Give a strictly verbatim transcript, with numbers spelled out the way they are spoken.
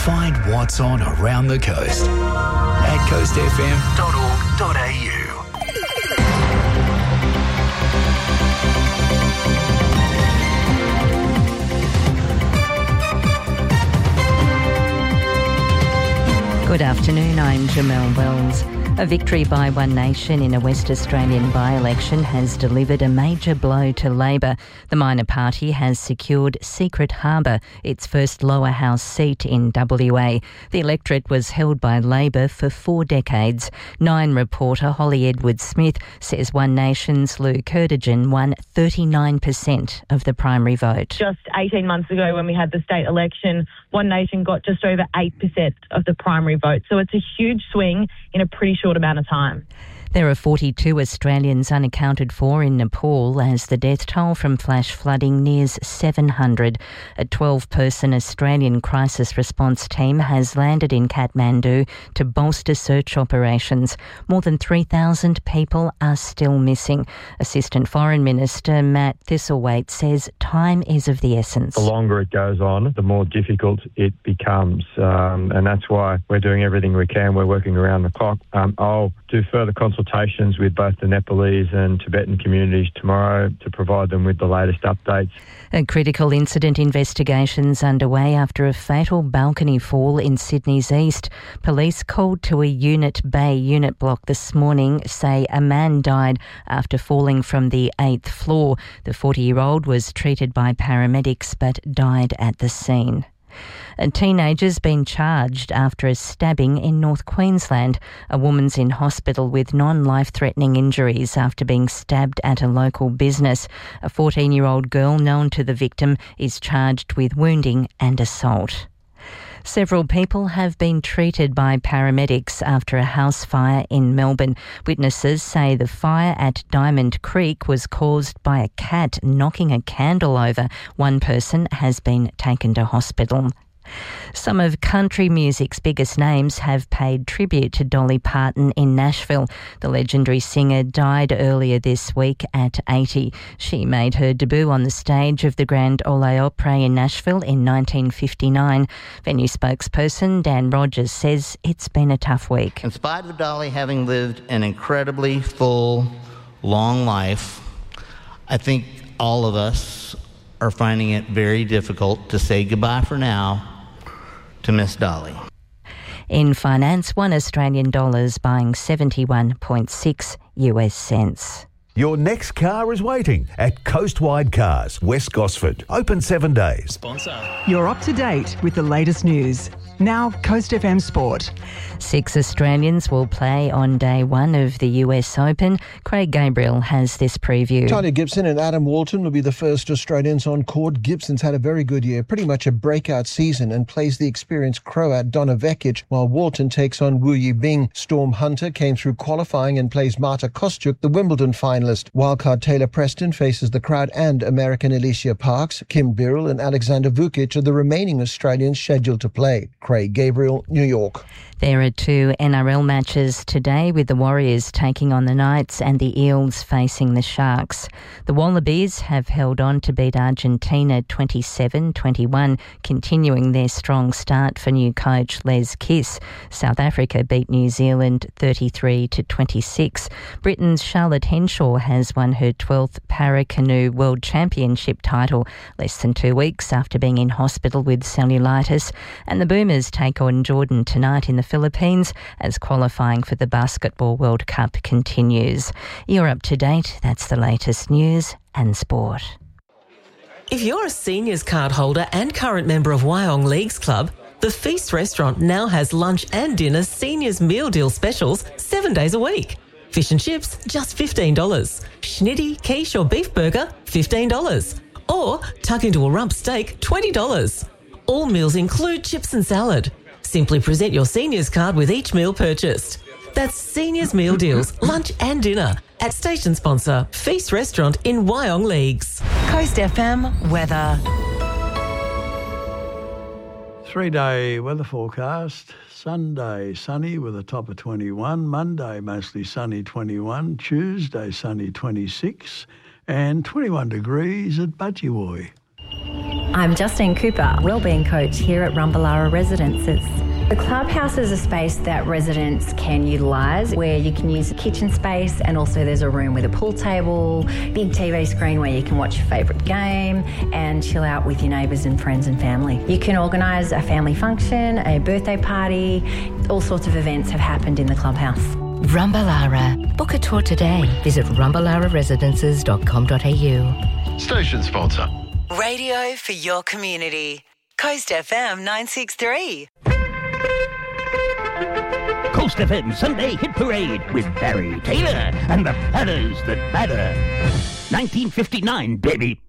Find what's on around the coast at coast f m dot org dot a u. Good afternoon, I'm Jamelle Wells. A victory by One Nation in a West Australian by-election has delivered a major blow to Labor. The minor party has secured Secret Harbour, its first lower house seat in W A. The electorate was held by Labor for four decades. Nine reporter Holly Edwards-Smith says One Nation's Lou Kerdigan won thirty-nine percent of the primary vote. Just eighteen months ago when we had the state election, One Nation got just over eight percent of the primary vote. So it's a huge swing in a pretty short amount of time. There are forty-two Australians unaccounted for in Nepal as the death toll from flash flooding nears seven hundred. A twelve-person Australian crisis response team has landed in Kathmandu to bolster search operations. More than three thousand people are still missing. Assistant Foreign Minister Matt Thistlethwaite says time is of the essence. The longer it goes on, the more difficult it becomes, um, and that's why we're doing everything we can. We're working around the clock. Um, I'll do further consultations with both the Nepalese and Tibetan communities tomorrow to provide them with the latest updates. A critical incident investigation's underway after a fatal balcony fall in Sydney's east. Police called to a Unit Bay unit block this morning say a man died after falling from the eighth floor. The forty-year-old was treated by paramedics but died at the scene. A teenager's been charged after a stabbing in North Queensland. A woman's in hospital with non-life-threatening injuries after being stabbed at a local business. A fourteen-year-old girl known to the victim is charged with wounding and assault. Several people have been treated by paramedics after a house fire in Melbourne. Witnesses say the fire at Diamond Creek was caused by a cat knocking a candle over. One person has been taken to hospital. Some of country music's biggest names have paid tribute to Dolly Parton in Nashville. The legendary singer died earlier this week at eighty. She made her debut on the stage of the Grand Ole Opry in Nashville in nineteen fifty-nine. Venue spokesperson Dan Rogers says it's been a tough week. In spite of Dolly having lived an incredibly full, long life, I think all of us are finding it very difficult to say goodbye for now to Miss Dolly. In finance, one Australian dollar is buying seventy-one point six U S cents. Your next car is waiting at Coastwide Cars, West Gosford. Open seven days. Sponsor. You're up to date with the latest news. Now, Coast F M Sport. Six Australians will play on day one of the U S Open. Craig Gabriel has this preview. Tanya Gibson and Adam Walton will be the first Australians on court. Gibson's had a very good year, pretty much a breakout season, and plays the experienced Croat Donna Vekic, while Walton takes on Wu Yibing. Storm Hunter came through qualifying and plays Marta Kostyuk, the Wimbledon finalist. Wildcard Taylor Preston faces the crowd and American Alicia Parks. Kim Birrell and Alexander Vukic are the remaining Australians scheduled to play. Craig Gabriel, New York. There are two N R L matches today, with the Warriors taking on the Knights and the Eels facing the Sharks. The Wallabies have held on to beat Argentina twenty-seven twenty-one, continuing their strong start for new coach Les Kiss. South Africa beat New Zealand thirty-three to twenty-six. Britain's Charlotte Henshaw has won her twelfth Para-Canoe World Championship title less than two weeks after being in hospital with cellulitis. And the Boomers take on Jordan tonight in the Philippines as qualifying for the Basketball World Cup continues. You're up to date. That's the latest news and sport. If you're a seniors card holder and current member of Wyong Leagues Club, the Feast restaurant now has lunch and dinner seniors meal deal specials seven days a week. Fish and chips, just fifteen dollars. Schnitty, quiche or beef burger, fifteen dollars. Or tuck into a rump steak, twenty dollars. All meals include chips and salad. Simply present your seniors card with each meal purchased. That's Seniors Meal Deals, lunch and dinner at station sponsor Feast Restaurant in Wyong Leagues. Coast F M weather. Three-day weather forecast. Sunday, sunny with a top of twenty-one. Monday, mostly sunny, twenty-one. Tuesday, sunny, twenty-six. And twenty-one degrees at Budgewoi. I'm Justine Cooper, Wellbeing Coach here at Rumballara Residences. The clubhouse is a space that residents can utilise where you can use a kitchen space, and also there's a room with a pool table, big T V screen where you can watch your favourite game and chill out with your neighbours and friends and family. You can organise a family function, a birthday party, all sorts of events have happened in the clubhouse. Rumballara. Book a tour today. Visit rumballara residences dot com dot a u. Station sponsor. Radio for your community. Coast F M nine sixty-three. Coast F M Sunday Hit Parade with Barry Taylor and the Padders That Matter. nineteen fifty-nine, baby.